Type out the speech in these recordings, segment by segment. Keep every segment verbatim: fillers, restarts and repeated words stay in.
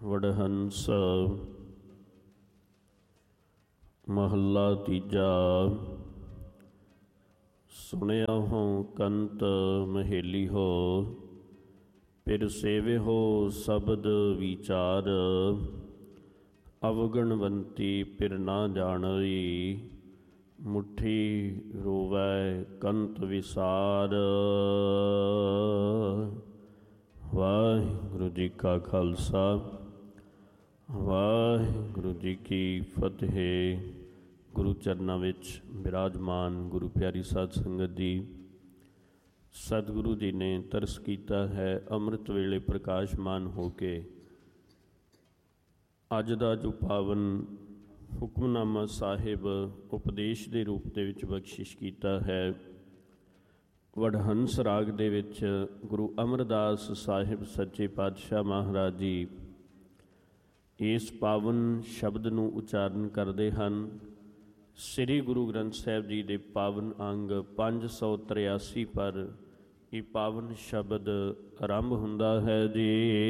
ਵਡਹੰਸ ਮਹੱਲਾ ਤੀਜਾ। ਸੁਣਿਆ ਹੋਂ ਕੰਤ ਮਹੇਲੀ ਹੋ, ਫਿਰ ਸੇਵੇ ਹੋ ਸ਼ਬਦ ਵਿਚਾਰ। ਅਵਗਣਵੰਤੀ ਫਿਰ ਨਾ ਜਾਣਈ, ਮੁੱਠੀ ਰੋਵੈ ਕੰਤ ਵਿਸਾਰ। ਵਾਹਿਗੁਰੂ ਜੀ ਕਾ ਖਾਲਸਾ, ਵਾਹਿਗੁਰੂ ਜੀ ਕੀ ਫਤਿਹ। ਗੁਰੂ ਚਰਨਾਂ ਵਿੱਚ ਬਿਰਾਜਮਾਨ ਗੁਰੂ ਪਿਆਰੀ ਸਾਧ ਸੰਗਤ ਜੀ, ਸਤਿਗੁਰੂ ਜੀ ਨੇ ਤਰਸ ਕੀਤਾ ਹੈ ਅੰਮ੍ਰਿਤ ਵੇਲੇ ਪ੍ਰਕਾਸ਼ਮਾਨ ਹੋ ਕੇ ਅੱਜ ਦਾ ਜੋ ਪਾਵਨ ਹੁਕਮਨਾਮਾ ਸਾਹਿਬ ਉਪਦੇਸ਼ ਦੇ ਰੂਪ ਦੇ ਵਿੱਚ ਬਖਸ਼ਿਸ਼ ਕੀਤਾ ਹੈ। ਵਡਹੰਸ ਰਾਗ ਦੇ ਵਿੱਚ ਗੁਰੂ ਅਮਰਦਾਸ ਸਾਹਿਬ ਸੱਚੇ ਪਾਤਸ਼ਾਹ ਮਹਾਰਾਜ ਜੀ ਇਸ ਪਾਵਨ ਸ਼ਬਦ ਨੂੰ ਉਚਾਰਨ ਕਰਦੇ ਹਨ। ਸ੍ਰੀ ਗੁਰੂ ਗ੍ਰੰਥ ਸਾਹਿਬ ਜੀ ਦੇ ਪਾਵਨ ਅੰਗ ਪੰਜ ਸੌ ਤਰਿਆਸੀ ਪਰ ਇਹ ਪਾਵਨ ਸ਼ਬਦ ਆਰੰਭ ਹੁੰਦਾ ਹੈ ਜੀ।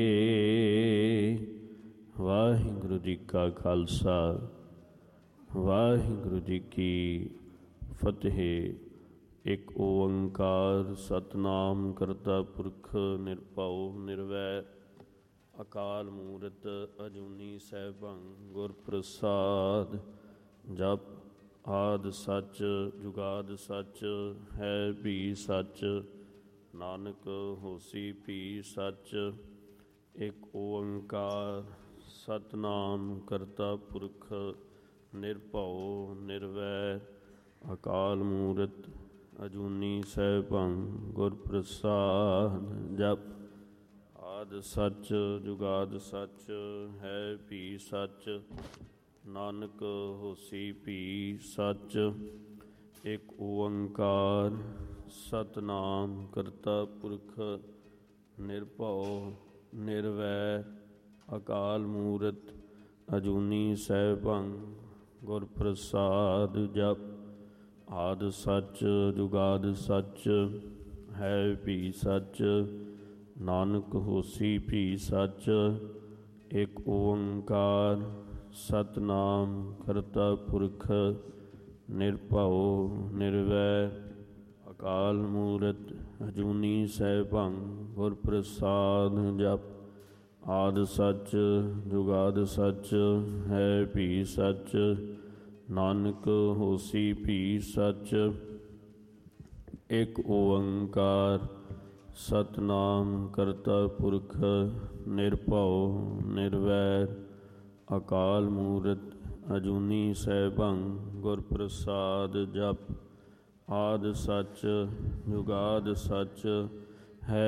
ਵਾਹਿਗੁਰੂ ਜੀ ਕਾ ਖਾਲਸਾ, ਵਾਹਿਗੁਰੂ ਜੀ ਕੀ ਫਤਿਹ। ਇੱਕ ਓੰਕਾਰ ਸਤਿਨਾਮ ਕਰਤਾ ਪੁਰਖ ਨਿਰਭਉ ਨਿਰਵੈਰ, ਅਕਾਲ ਮੂਰਤ ਅਜੂਨੀ ਸੈਭੰ ਗੁਰ ਪ੍ਰਸਾਦ। ਜਪ ਆਦਿ ਸੱਚ ਜੁਗਾਦ ਸੱਚ, ਹੈ ਵੀ ਸੱਚ ਨਾਨਕ ਹੋਸੀ ਵੀ ਸੱਚ। ਇੱਕ ਓੰਕਾਰ ਸਤਿਨਾਮ ਕਰਤਾ ਪੁਰਖ ਨਿਰਭਉ ਨਿਰਵੈਰ, ਅਕਾਲ ਮੂਰਤ ਅਜੂਨੀ ਸੈਭੰ ਗੁਰ ਪ੍ਰਸਾਦ। ਜਪ ਆਦਿ ਸੱਚ ਜੁਗਾਦ ਸੱਚ, ਹੈ ਵੀ ਸੱਚ ਨਾਨਕ ਹੋਸੀ ਵੀ ਸੱਚ। ਇੱਕ ਓੰਕਾਰ ਸਤਿਨਾਮ ਕਰਤਾ ਪੁਰਖ ਨਿਰਭਉ ਨਿਰਵੈਰ, ਅਕਾਲ ਮੂਰਤ ਅਜੂਨੀ ਸੈਭੰ ਗੁਰ ਪ੍ਰਸਾਦ। ਜਪ ਆਦਿ ਸੱਚ ਜੁਗਾਦ ਸੱਚ, ਹੈ ਵੀ ਸੱਚ ਨਾਨਕ ਹੋਸੀ ਵੀ ਸੱਚ। ਇੱਕ ਓੰਕਾਰ ਸਤਿਨਾਮ ਕਰਤਾ ਪੁਰਖ ਨਿਰਭਉ ਨਿਰਵੈਰ, ਅਕਾਲ ਮੂਰਤ ਅਜੂਨੀ ਸੈਭੰ ਗੁਰ ਪ੍ਰਸਾਦ। ਜਪ ਆਦਿ ਸੱਚ ਜੁਗਾਦ ਸੱਚ, ਹੈ ਵੀ ਸੱਚ ਨਾਨਕ ਹੋਸੀ ਵੀ ਸੱਚ। ਇੱਕ ਓੰਕਾਰ ਸਤਿਨਾਮ ਕਰਤਾ ਪੁਰਖ ਨਿਰਭਉ ਨਿਰਵੈਰ, ਅਕਾਲ ਮੂਰਤ ਅਜੂਨੀ ਸੈਭੰ ਗੁਰ ਪ੍ਰਸਾਦ। ਜਪ ਆਦਿ ਸੱਚ ਜੁਗਾਦ ਸੱਚ,